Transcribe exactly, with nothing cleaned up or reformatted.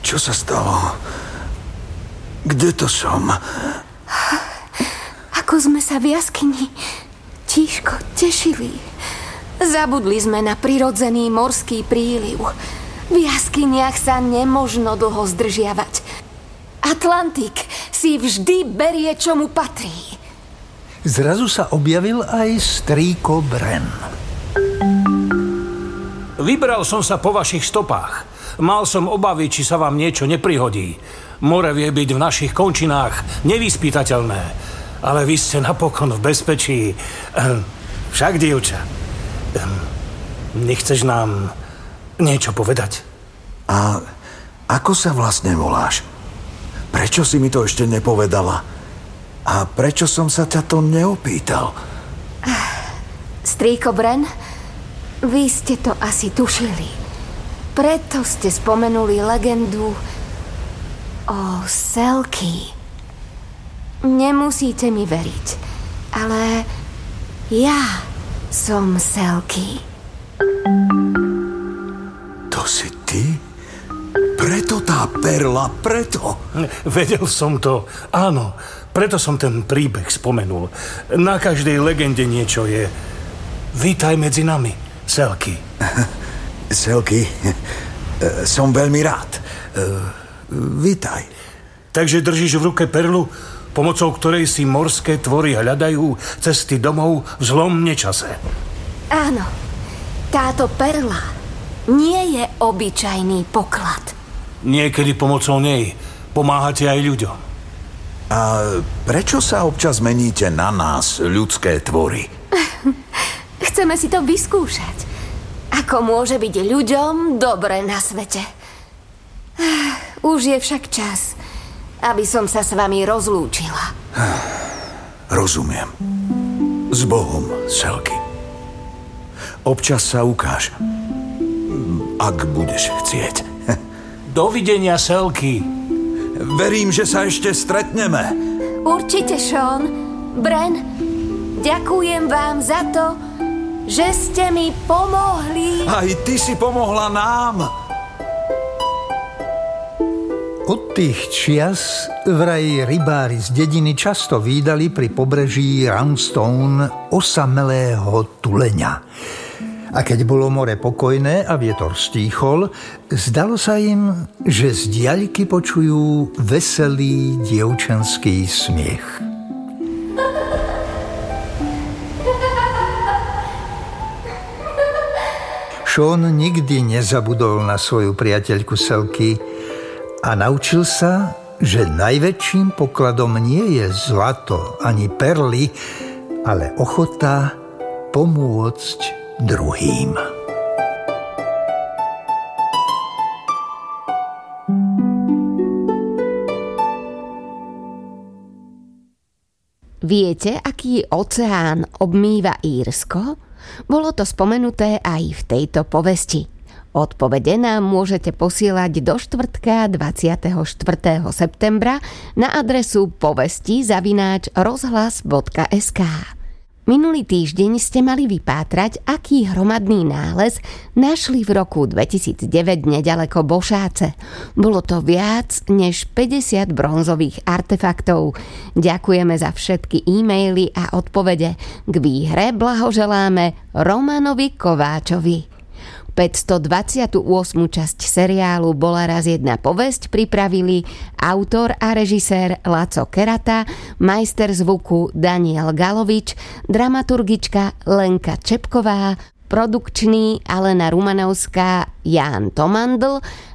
Čo sa stalo? Kde to som? Ako sme sa v jaskyni tížko tešili. Zabudli sme na prirodzený morský príliv. V jaskyniach sa nemožno dlho zdržiavať. Atlantik si vždy berie, čo mu patrí. Zrazu sa objavil aj strýko Bren. Vybral som sa po vašich stopách. Mal som obavy, či sa vám niečo neprihodí. More vie byť v našich končinách nevyspytateľné, ale vy ste napokon v bezpečí. Však, dievča, nechceš nám niečo povedať? A ako sa vlastne voláš? Prečo si mi to ešte nepovedala? A prečo som sa ťa to neopýtal? Strýko Bren, vy ste to asi tušili. Preto ste spomenuli legendu o Selky. Nemusíte mi veriť, ale ja som Selky. To si ty? Preto tá perla, preto? Vedel som to, áno. Preto som ten príbeh spomenul. Na každej legende niečo je. Vítaj medzi nami, Selky. Selky, som veľmi rád. Vítaj. Takže držíš v ruke perlu, pomocou ktorej si morské tvory hľadajú cesty domov v zlom nečase. Áno, táto perla nie je obyčajný poklad. Niekedy pomocou nej pomáhate aj ľuďom. A prečo sa občas meníte na nás, ľudské tvory? Chceme si to vyskúšať. Ako môže byť ľuďom dobre na svete. Už je však čas, aby som sa s vami rozlúčila. Rozumiem. S Bohom, Selky. Občas sa ukáž, ak budeš chcieť. Dovidenia, Selky. Verím, že sa ešte stretneme. Určite, Sean. Bren, ďakujem vám za to, že ste mi pomohli. Aj ty si pomohla nám. Od tých čias vraj rybári z dediny často vídali pri pobreží Roundstone osamelého tuleňa. A keď bolo more pokojné a vietor stíchol, zdalo sa im, že z diaľky počujú veselý dievčenský smiech. Sean nikdy nezabudol na svoju priateľku Selky a naučil sa, že najväčším pokladom nie je zlato ani perly, ale ochota pomôcť druhým. Viete, aký oceán obmýva Írsko? Bolo to spomenuté aj v tejto povesti. Odpovede nám môžete posielať do štvrtka dvadsiateho štvrtého septembra na adresu povesti zavináč rozhlas bodka es ká. Minulý týždeň ste mali vypátrať, aký hromadný nález našli v roku dvetisícdeväť nedaleko Bošáce. Bolo to viac než päťdesiat bronzových artefaktov. Ďakujeme za všetky e-maily a odpovede. K výhre blahoželáme Romanovi Kováčovi. päťstodvadsiatu ôsmu časť seriálu Bola raz jedna povesť pripravili autor a režisér Laco Kerata, majster zvuku Daniel Galovič, dramaturgička Lenka Čepková, produkčný Alena Rumanovská, Ján Tomandl